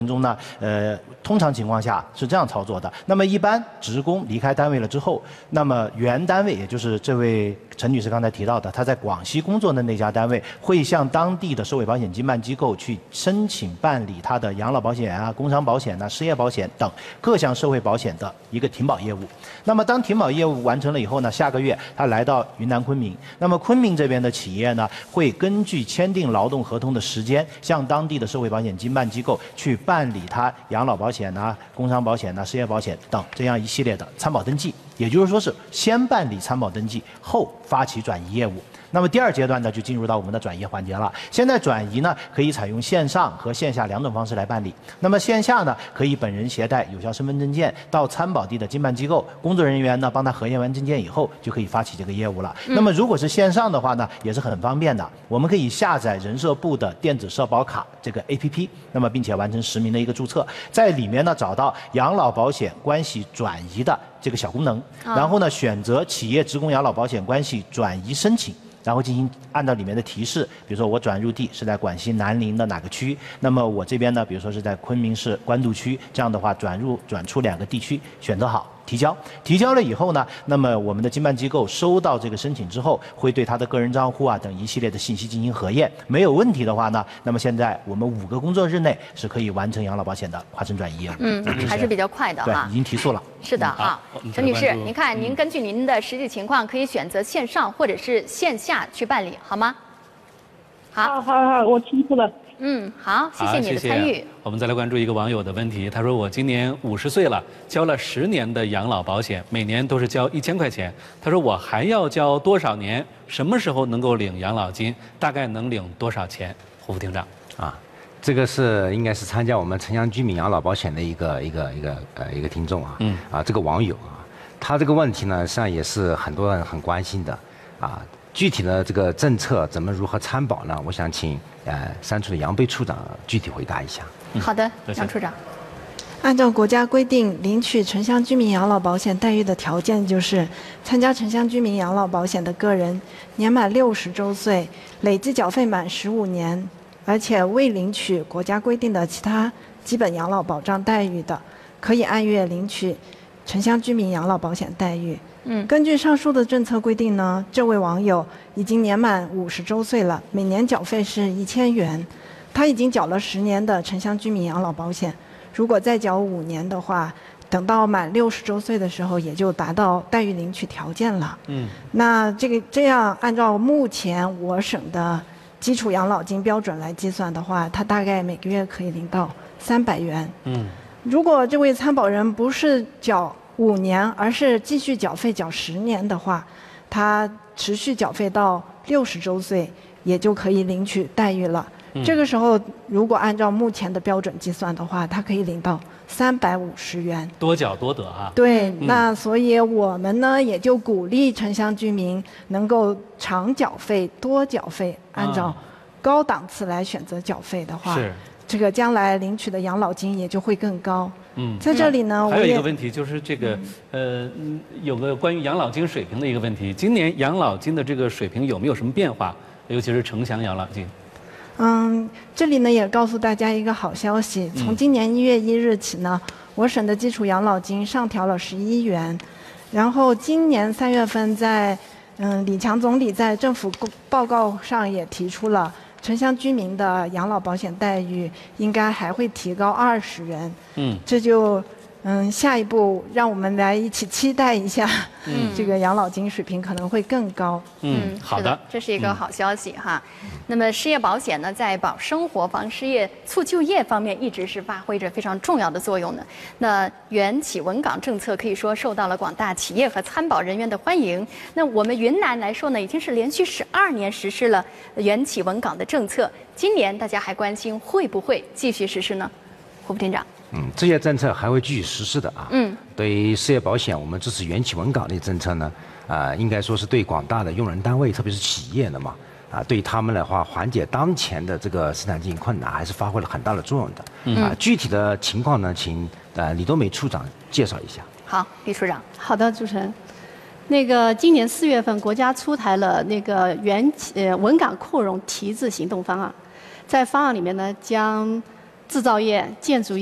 中呢，通常情况下是这样操作的。那么一般职工离开单位了之后，那么原单位，也就是这位陈女士刚才提到的，她在广西工作的那家单位，会向当地的社会保险经办机构去申请办理她的养老保险啊、工伤保险啊、失业保险等各项社会保险的一个停保业务。那么当停保业务完成了以后呢，下个月她来到云南昆明，那么昆明这边的企业呢，会根据签订劳动合同的时间，向当地的社会保险经办机构去办理他养老保险呐、工伤保险呐、失业保险等这样一系列的参保登记，也就是说是先办理参保登记，后发起转移业务。那么第二阶段呢，就进入到我们的转移环节了。现在转移呢，可以采用线上和线下两种方式来办理。那么线下呢，可以本人携带有效身份证件到参保地的经办机构，工作人员呢帮他核验完证件以后，就可以发起这个业务了。那么如果是线上的话呢，也是很方便的。我们可以下载人社部的电子社保卡这个 APP， 那么并且完成实名的一个注册，在里面呢找到养老保险关系转移的这个小功能，然后呢选择企业职工养老保险关系转移申请。然后进行按照里面的提示，比如说我转入地是在广西南宁的哪个区，那么我这边呢，比如说是在昆明市官渡区，这样的话转出2个地区，选择好提交了以后呢，那么我们的经办机构收到这个申请之后，会对他的个人账户啊等一系列的信息进行核验，没有问题的话呢，那么现在我们5个工作日内是可以完成养老保险的跨省转移业务。 还是比较快的对， 哈。 已经提速了。 是的啊，陈女士，您看您根据您的实际情况，可以选择线上或者是线下去办理，好吗？好， 我清楚了。 好，谢谢你的参与。 我们再来关注一个网友的问题，他说我今年50岁了，交了10年的养老保险，每年都是交1000块钱。他说我还要交多少年？什么时候能够领养老金？大概能领多少钱？胡副厅长。 这个应该是参加我们城乡居民养老保险的一个听众啊，这个网友啊，他这个问题呢，实际上也是很多人很关心的啊。具体的这个政策如何参保呢？我想请3处的杨贝处长具体回答一下。 好的，杨处长。 按照国家规定，领取城乡居民养老保险待遇的条件就是参加城乡居民养老保险的个人年满60周岁，累计缴费满15年。而且未领取国家规定的其他基本养老保障待遇的，可以按月领取城乡居民养老保险待遇。根据上述的政策规定呢，这位网友已经年满50周岁了，每年缴费是1000元，他已经缴了10年的城乡居民养老保险，如果再缴5年的话，等到满60周岁的时候，也就达到待遇领取条件了。那这样按照目前我省的基础养老金标准来计算的话，他大概每个月可以领到300元。如果这位参保人不是缴5年，而是继续缴费缴10年的话，他持续缴费到60周岁，也就可以领取待遇了。这个时候，如果按照目前的标准计算的话，他可以领到350元， 多缴多得哈。 对，那所以我们呢也就鼓励城乡居民能够常缴费、多缴费，按照高档次来选择缴费的话，这个将来领取的养老金也就会更高。在这里呢， 还有一个问题就是这个有个关于养老金水平的一个问题，今年养老金的这个水平有没有什么变化？尤其是城乡养老金。 这里呢也告诉大家一个好消息，从今年1月1日起呢，我省的基础养老金上调了11元，然后今年3月份在李强总理在政府报告上也提出了城乡居民的养老保险待遇应该还会提高20元，这就下一步让我们来一起期待一下，这个养老金水平可能会更高。 好的， 这是一个好消息哈。那么失业保险呢，在保生活、防失业、促就业方面，一直是发挥着非常重要的作用的。那原企稳岗政策可以说受到了广大企业和参保人员的欢迎。那我们云南来说呢，已经是连续12年实施了原企稳岗的政策。今年大家还关心会不会继续实施呢？胡副厅长。 这些政策还会继续实施的啊。对于失业保险，我们支持原企稳岗的政策呢，应该说是对广大的用人单位，特别是企业的嘛，对他们的话，缓解当前的这个生产经营困难，还是发挥了很大的作用的。具体的情况呢，请李多美处长介绍一下。 好，李处长。 好的，主持人。那个今年4月份，国家出台了那个原稳岗扩容提质行动方案，在方案里面呢，将制造业、建筑业。